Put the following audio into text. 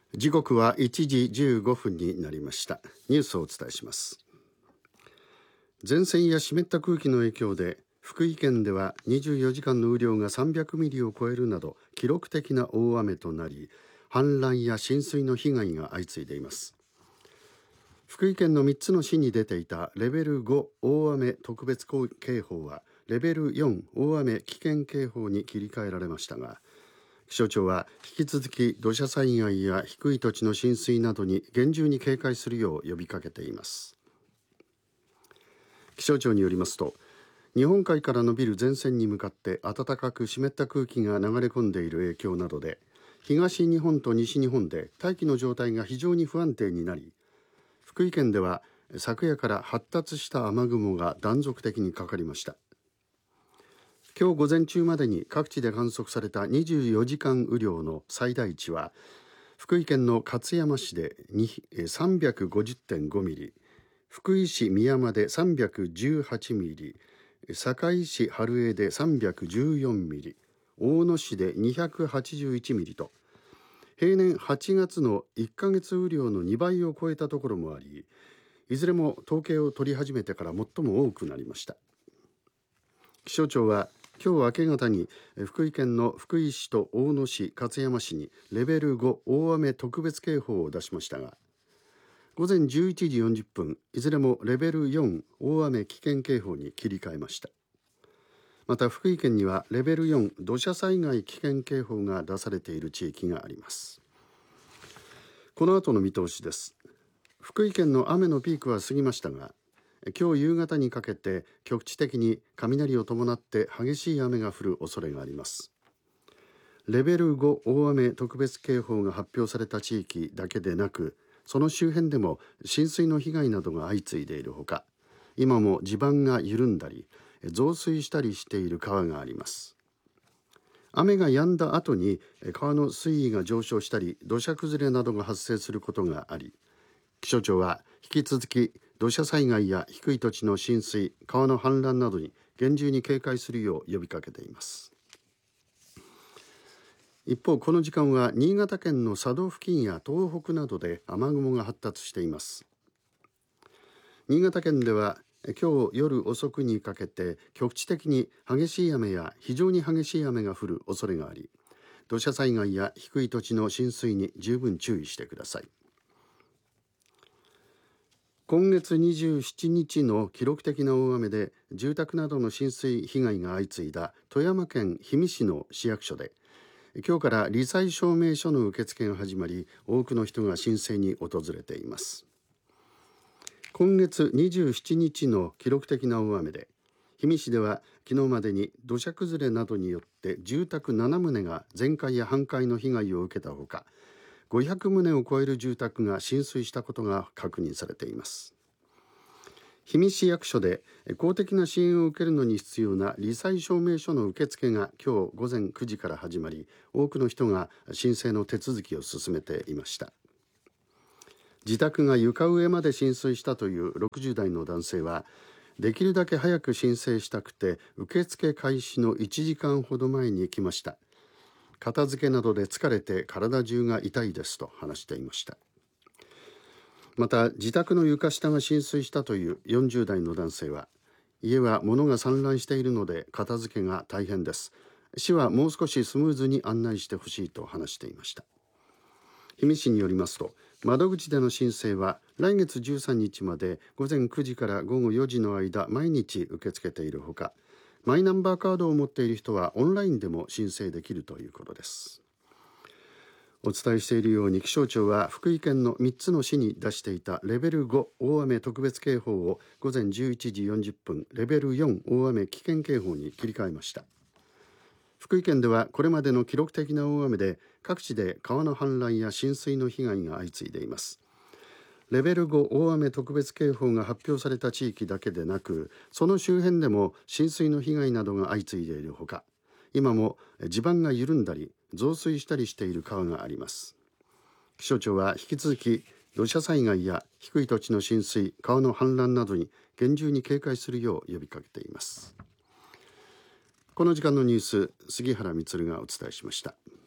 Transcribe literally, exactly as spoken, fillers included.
時刻はいちじじゅうごふんになりました。ニュースをお伝えします。前線や湿った空気の影響で福井県ではにじゅうよじかんの雨量がさんびゃくミリを超えるなど記録的な大雨となり、氾濫や浸水の被害が相次いでいます。福井県のみっつの市に出ていたレベルご大雨特別警報はレベルよん大雨危険警報に切り替えられましたが、気象庁は引き続き土砂災害や低い土地の浸水などに厳重に警戒するよう呼びかけています。気象庁によりますと、日本海から伸びる前線に向かって暖かく湿った空気が流れ込んでいる影響などで、東日本と西日本で大気の状態が非常に不安定になり、福井県では昨夜から発達した雨雲が断続的にかかりました。今日午前中までに各地で観測されたにじゅうよじかん雨量の最大値は、福井県の勝山市でさんびゃくごじゅってんごミリ、福井市美山でさんびゃくじゅうはちミリ、堺市春江でさんびゃくじゅうよんミリ、大野市でにひゃくはちじゅういちミリと、平年はちがつのいっかげつ雨量のにばいを超えたところもあり、いずれも統計を取り始めてから最も多くなりました。気象庁は今日明け方に福井県の福井市と大野市、勝山市にレベルご大雨特別警報を出しましたが、午前じゅういちじよんじゅっぷん、いずれもレベルよん大雨危険警報に切り替えました。また福井県にはレベルよん土砂災害危険警報が出されている地域があります。この後の見通しです。福井県の雨のピークは過ぎましたが、今日夕方にかけて局地的に雷を伴って激しい雨が降る恐れがあります。レベルご大雨特別警報が発表された地域だけでなく、その周辺でも浸水の被害などが相次いでいるほか、今も地盤が緩んだり増水したりしている川があります。雨が止んだ後に川の水位が上昇したり土砂崩れなどが発生することがあり、気象庁は引き続き土砂災害や低い土地の浸水、川の氾濫などに厳重に警戒するよう呼びかけています。一方、この時間は新潟県の佐渡付近や東北などで雨雲が発達しています。新潟県では今日夜遅くにかけて局地的に激しい雨や非常に激しい雨が降る恐れがあり、土砂災害や低い土地の浸水に十分注意してください。今月にじゅうしちにちの記録的な大雨で住宅などの浸水被害が相次いだ富山県氷見市の市役所で、今日から罹災証明書の受付が始まり、多くの人が申請に訪れています。今月にじゅうしちにちの記録的な大雨で、氷見市では昨日までに土砂崩れなどによって住宅ななとうが全壊や半壊の被害を受けたほか、ごひゃくとうを超える住宅が浸水したことが確認されています。氷見市役所で公的な支援を受けるのに必要な罹災証明書の受付が今日午前くじから始まり、多くの人が申請の手続きを進めていました。自宅が床上まで浸水したというろくじゅうだいの男性は、できるだけ早く申請したくて受付開始のいちじかんほど前に来ました。片付けなどで疲れて体中が痛いですと話していました。また自宅の床下が浸水したというよんじゅうだいの男性は、家は物が散乱しているので片付けが大変です。市はもう少しスムーズに案内してほしいと話していました。氷見市によりますと、窓口での申請は来月じゅうさんにちまで午前くじから午後よじの間毎日受け付けているほか、マイナンバーカードを持っている人はオンラインでも申請できるということです。お伝えしているように、気象庁は福井県のみっつの市に出していたレベルご大雨特別警報を午前じゅういちじよんじゅっぷんレベルよん大雨危険警報に切り替えました。福井県ではこれまでの記録的な大雨で各地で川の氾濫や浸水の被害が相次いでいます。レベルご大雨特別警報が発表された地域だけでなく、その周辺でも浸水の被害などが相次いでいるほか、今も地盤が緩んだり増水したりしている川があります。気象庁は引き続き土砂災害や低い土地の浸水、川の氾濫などに厳重に警戒するよう呼びかけています。この時間のニュース、杉原充がお伝えしました。